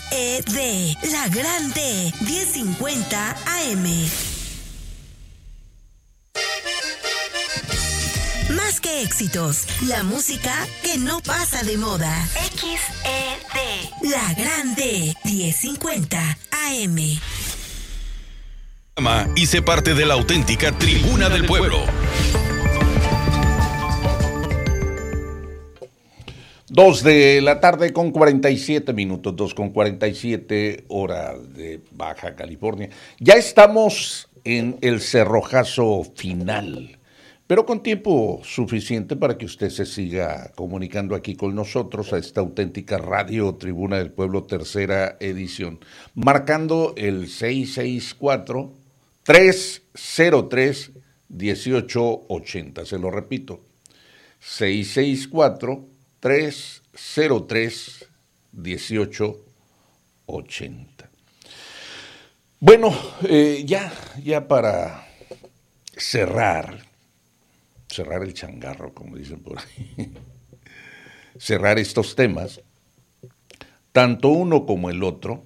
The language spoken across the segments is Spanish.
XED, La Grande, 1050 AM. Más que éxitos, la música que no pasa de moda. XED, La Grande, 1050 AM. Y sé parte de la auténtica Tribuna del Pueblo. 2 de la tarde con 47 minutos, 2:47 hora de Baja California. Ya estamos en el cerrojazo final, pero con tiempo suficiente para que usted se siga comunicando aquí con nosotros a esta auténtica radio Tribuna del Pueblo, tercera edición, marcando el 664-303-1880. Se lo repito, 664-303-1880. Bueno, ya para cerrar el changarro, como dicen por ahí, cerrar estos temas, tanto uno como el otro,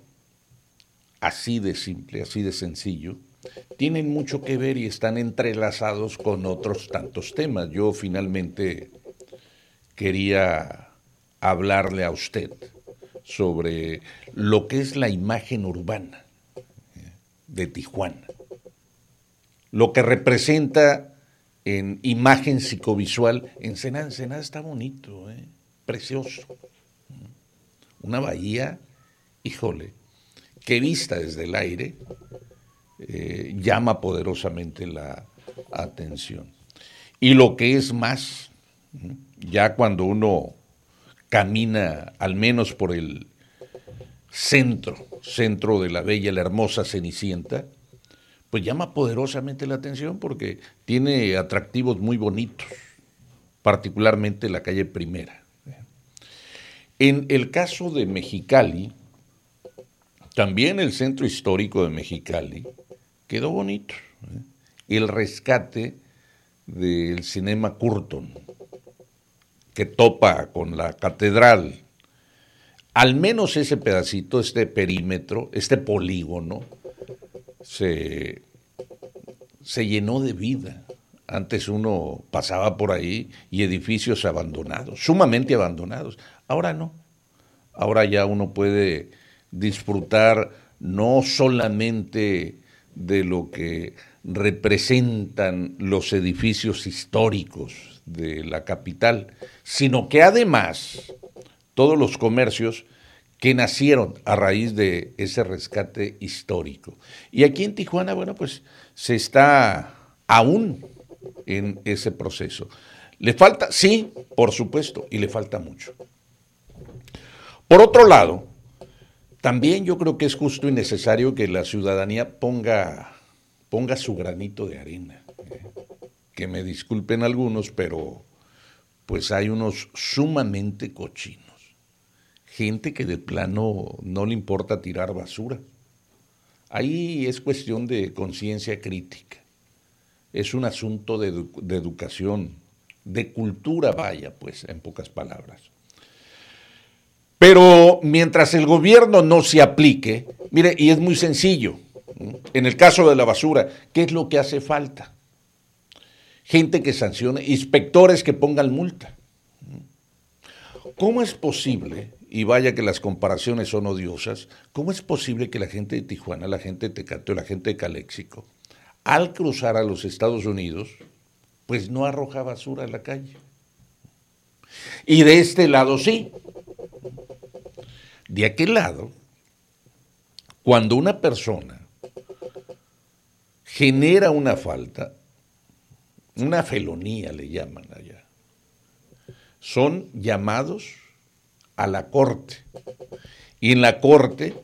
así de simple, así de sencillo, tienen mucho que ver y están entrelazados con otros tantos temas. Yo finalmente quería hablarle a usted sobre lo que es la imagen urbana de Tijuana, lo que representa en imagen psicovisual. Ensenada está bonito, precioso. Una bahía, híjole, que vista desde el aire llama poderosamente la atención. Y lo que es más, ya cuando uno camina al menos por el centro de la bella, la hermosa Cenicienta, pues llama poderosamente la atención porque tiene atractivos muy bonitos, particularmente la calle Primera. En el caso de Mexicali, también el centro histórico de Mexicali quedó bonito. El rescate del Cinema Curton, que topa con la catedral, al menos ese pedacito, este perímetro, este polígono, se llenó de vida. Antes uno pasaba por ahí y edificios abandonados, sumamente abandonados. Ahora no. Ahora ya uno puede disfrutar no solamente de lo que representan los edificios históricos de la capital, sino que además todos los comercios que nacieron a raíz de ese rescate histórico. Y aquí en Tijuana, bueno, pues se está aún en ese proceso. ¿Le falta? Sí, por supuesto, y le falta mucho. Por otro lado, también yo creo que es justo y necesario que la ciudadanía ponga su granito de arena. Que me disculpen algunos, pero pues hay unos sumamente cochinos. Gente que de plano no le importa tirar basura. Ahí es cuestión de conciencia crítica. Es un asunto de educación, de cultura, vaya, pues, en pocas palabras. Pero mientras el gobierno no se aplique, mire, y es muy sencillo, en el caso de la basura, ¿qué es lo que hace falta? Gente que sancione, inspectores que pongan multa. ¿Cómo es posible, y vaya que las comparaciones son odiosas, cómo es posible que la gente de Tijuana, la gente de Tecate, la gente de Caléxico, al cruzar a los Estados Unidos, pues no arroja basura a la calle? Y de este lado sí. De aquel lado, cuando una persona genera una falta, una felonía le llaman allá, son llamados a la corte. Y en la corte,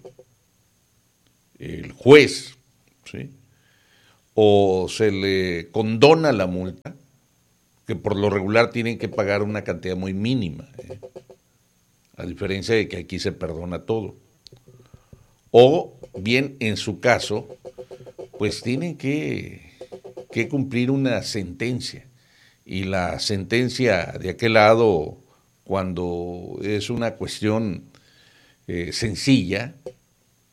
el juez, ¿sí?, o se le condona la multa, que por lo regular tienen que pagar una cantidad muy mínima, a diferencia de que aquí se perdona todo. O bien, en su caso, pues tienen que cumplir una sentencia. Y la sentencia de aquel lado, cuando es una cuestión sencilla,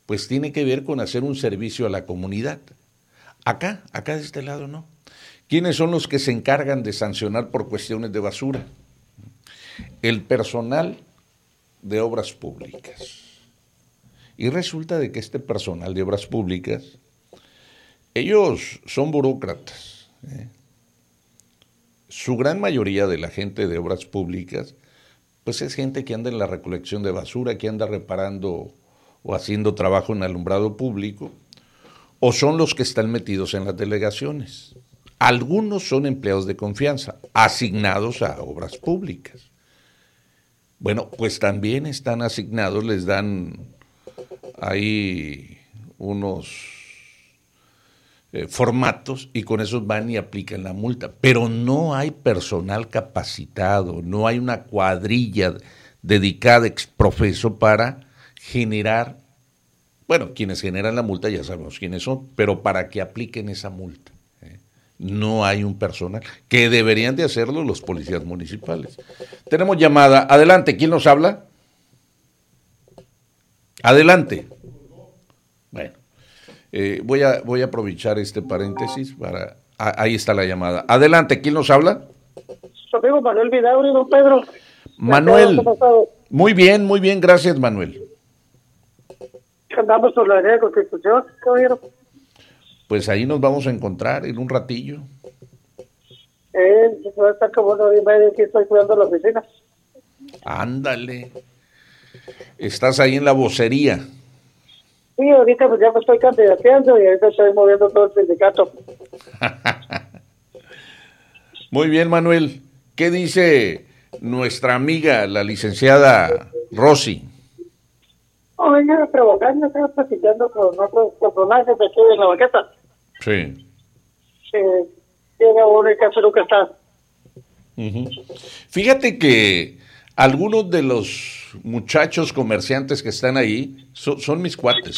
pues tiene que ver con hacer un servicio a la comunidad. Acá de este lado no. ¿Quiénes son los que se encargan de sancionar por cuestiones de basura? El personal de obras públicas. Y resulta de que este personal de obras públicas, ellos son burócratas. Su gran mayoría de la gente de obras públicas, pues es gente que anda en la recolección de basura, que anda reparando o haciendo trabajo en alumbrado público, o son los que están metidos en las delegaciones. Algunos son empleados de confianza, asignados a obras públicas. Bueno, pues también están asignados, les dan ahí unos formatos y con esos van y aplican la multa. Pero no hay personal capacitado, no hay una cuadrilla dedicada exprofeso para generar, bueno, quienes generan la multa ya sabemos quiénes son, pero para que apliquen esa multa. No hay un personal, que deberían de hacerlo los policías municipales. Tenemos llamada. Adelante, ¿quién nos habla? Adelante. Bueno, voy a aprovechar este paréntesis para... ahí está la llamada. Adelante, ¿quién nos habla? Su amigo Manuel Vidauri, don Pedro. Manuel, muy bien, gracias Manuel. Andamos por la ley de Constitución, caballero. Pues ahí nos vamos a encontrar en un ratillo. Va a estar como 1:30 que estoy cuidando la oficina. Ándale. Estás ahí en la vocería. Sí, ahorita pues ya me estoy candidateando y ahorita estoy moviendo todo el sindicato. Muy bien, Manuel. ¿Qué dice nuestra amiga, la licenciada Rosy? Venía provocando, estaba platicando con otros personajes de aquí en la banqueta. Sí. Llega uno y casi nunca está. Fíjate que algunos de los muchachos comerciantes que están ahí son mis cuates,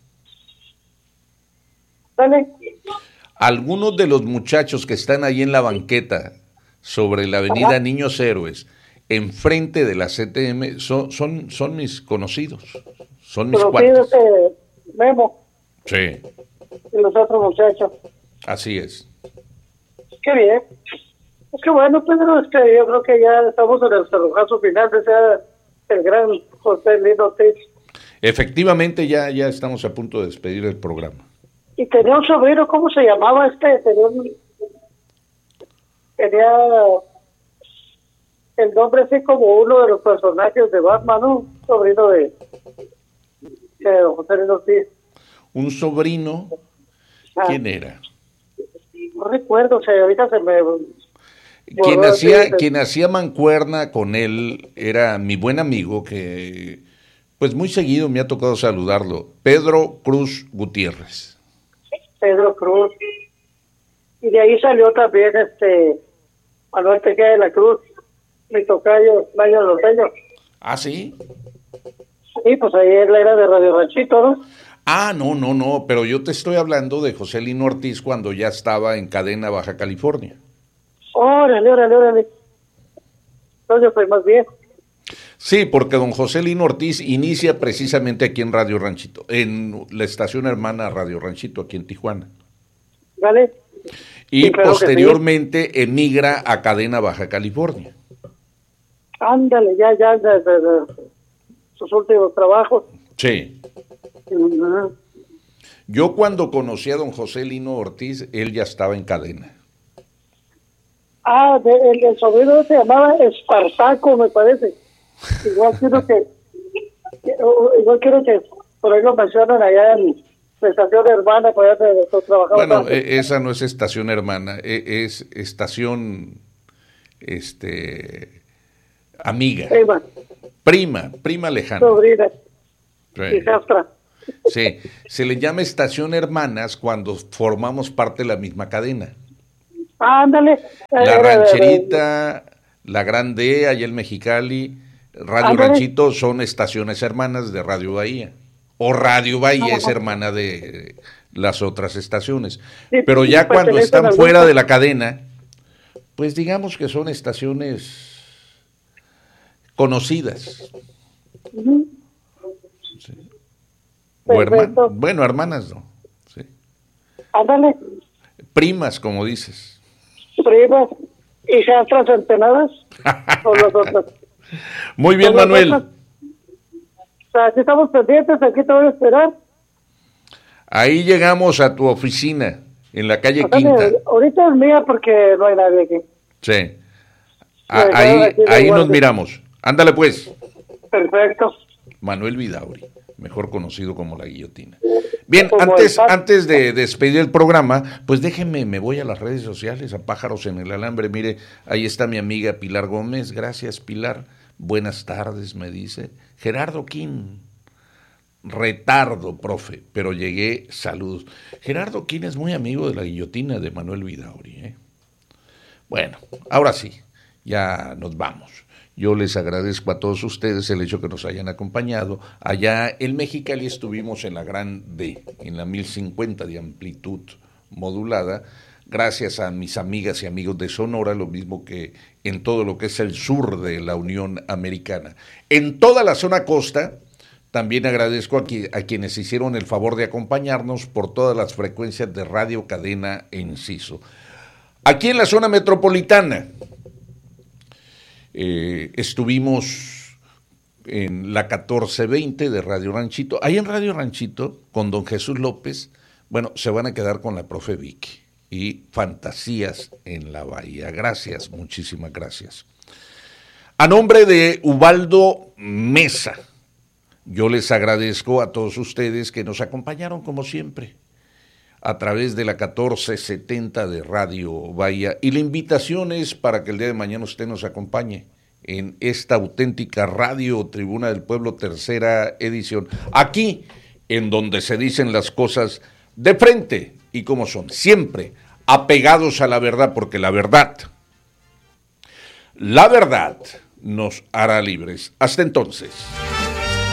¿Dale? Algunos de los muchachos que están ahí en la banqueta sobre la avenida Niños Héroes, enfrente de la CTM, son mis conocidos, son mis cuates. Memo. Sí. Y los otros muchachos. Así es. Qué bien. Es que bueno, Pedro, es que yo creo que ya estamos en el cerrojazo final de ser el gran José Lino Ortiz. Efectivamente, ya estamos a punto de despedir el programa. Y tenía un sobrino, ¿cómo se llamaba este? Tenía el nombre así como uno de los personajes de Batman, ¿no? Un sobrino de José Lino Ortiz. ¿Un sobrino? ¿Quién era? No recuerdo, ahorita se me... Quien hacía mancuerna con él era mi buen amigo que, pues muy seguido me ha tocado saludarlo, Pedro Cruz Gutiérrez. Pedro Cruz. Y de ahí salió también Manuel Tejeda de la Cruz, mi tocayo, Mayo Loteño. ¿Ah, sí? Sí, pues ahí él era de Radio Ranchito, ¿no? Ah, no, pero yo te estoy hablando de José Lino Ortiz cuando ya estaba en Cadena Baja California. Órale. Entonces fue más bien. Sí, porque don José Lino Ortiz inicia precisamente aquí en Radio Ranchito, en la estación hermana Radio Ranchito, aquí en Tijuana. ¿Vale? Y sí, claro posteriormente emigra a Cadena Baja California. Ándale, ya, de sus últimos trabajos. Sí. Yo cuando conocí a don José Lino Ortiz, él ya estaba en Cadena. El sobrino se llamaba Espartaco, me parece. Igual quiero que por ahí lo mencionan allá en la estación hermana, por allá de trabajaba. Bueno, esa no es estación hermana, es estación amiga. Prima lejana. Sobrina. Sí. Hijastra. Sí, se le llama estación hermanas cuando formamos parte de la misma cadena. Ándale. La Rancherita, la Grande, allá en Mexicali, Radio Ranchito son estaciones hermanas de Radio Bahía. O Radio Bahía es hermana de las otras estaciones. Sí, pero ya cuando están fuera de la cadena, pues digamos que son estaciones conocidas. Uh-huh. Sí. Perfecto. Bueno, hermanas no. Sí. Ándale, Primas, como dices. primas, hijastras centenadas, o nosotros. Muy bien, Con Manuel. nosotros. O sea, aquí estamos pendientes, aquí te voy a esperar. Ahí llegamos a tu oficina, en la calle Ándale, Quinta. ahorita es mía porque no hay nadie aquí. Sí. Aquí de Ahí nos guardia. miramos. Ándale pues. Perfecto. Manuel Vidauri, mejor conocido como La Guillotina. Bien, Como antes de despedir el programa, pues déjenme, me voy a las redes sociales, a Pájaros en el Alambre. Mire, ahí está mi amiga Pilar Gómez. Gracias, Pilar. Buenas tardes, me dice. Gerardo Quín. Retardo, profe, pero llegué, saludos. Gerardo Quín es muy amigo de La Guillotina de Manuel Vidauri, ¿eh? Bueno, ahora sí, ya nos vamos. Yo les agradezco a todos ustedes el hecho que nos hayan acompañado. Allá en Mexicali estuvimos en la Gran D, en la 1050 de amplitud modulada, gracias a mis amigas y amigos de Sonora, lo mismo que en todo lo que es el sur de la Unión Americana. En toda la zona costa, también agradezco a quienes hicieron el favor de acompañarnos por todas las frecuencias de Radio Cadena Enciso. Aquí en la zona metropolitana, estuvimos en la 1420 de Radio Ranchito. Ahí en Radio Ranchito, con don Jesús López, bueno, se van a quedar con la profe Vicky y Fantasías en la Bahía. Gracias, muchísimas gracias. A nombre de Ubaldo Mesa, yo les agradezco a todos ustedes que nos acompañaron como siempre a través de la 1470 de Radio Bahía, y la invitación es para que el día de mañana usted nos acompañe en esta auténtica Radio Tribuna del Pueblo, tercera edición, aquí en donde se dicen las cosas de frente y como son, siempre apegados a la verdad, porque la verdad nos hará libres. Hasta entonces.